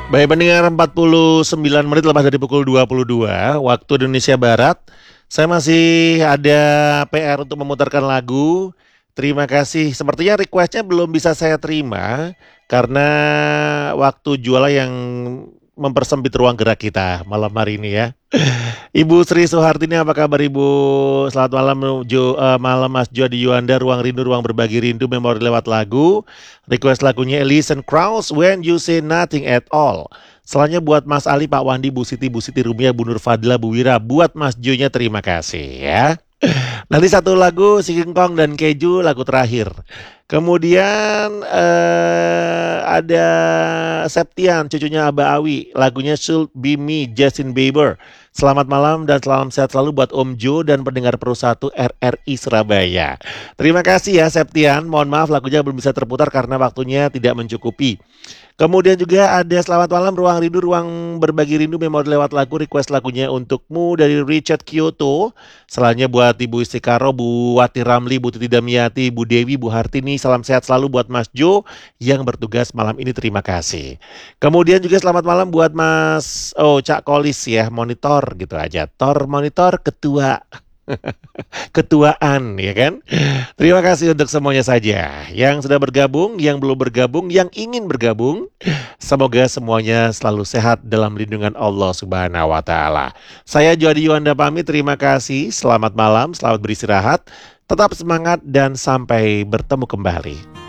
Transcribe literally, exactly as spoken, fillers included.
Baik pendengar, empat puluh sembilan menit lepas dari pukul dua puluh dua waktu Indonesia Barat. Saya masih ada P R untuk memutarkan lagu. Terima kasih. Sepertinya requestnya belum bisa saya terima karena waktu jualan yang mempersempit ruang gerak kita malam hari ini ya. Ibu Sri Soehartini, apa kabar Ibu? Selamat malam Jo, eh, malam Mas Jody Yuanda. Ruang rindu, ruang berbagi rindu, memori lewat lagu. Request lagunya Alison Krauss, When You Say Nothing at All. Selanjutnya buat Mas Ali, Pak Wandi, Bu Siti, Bu Siti Rumia, Bu Nur Fadila, Bu Wira. Buat Mas Jo-nya terima kasih ya. Nanti satu lagu Singkong dan Keju, lagu terakhir. Kemudian eh, ada Septian, cucunya Aba Awi, lagunya Should Be Me, Justin Bieber. Selamat malam dan salam sehat selalu buat Om Jo dan pendengar Pro satu R R I Surabaya. Terima kasih ya Septian, mohon maaf lagunya belum bisa terputar karena waktunya tidak mencukupi. Kemudian juga ada Selamat Malam, Ruang Rindu, Ruang Berbagi Rindu, memori lewat lagu, request lagunya Untukmu dari Richard Kyoto. Selanjutnya buat Ibu Istikaro, Bu Wati Ramli, Bu Titi Damiati, Bu Dewi, Bu Hartini. Salam sehat selalu buat Mas Jo yang bertugas malam ini, terima kasih. Kemudian juga selamat malam buat Mas Oh Cak Kolis ya, monitor gitu aja. Tor monitor ketua. Ketuaan ya kan. Terima kasih untuk semuanya saja yang sudah bergabung, yang belum bergabung, yang ingin bergabung. Semoga semuanya selalu sehat dalam lindungan Allah Subhanahu wa taala. Saya Jody Yuanda pamit, terima kasih. Selamat malam, selamat beristirahat. Tetap semangat dan sampai bertemu kembali.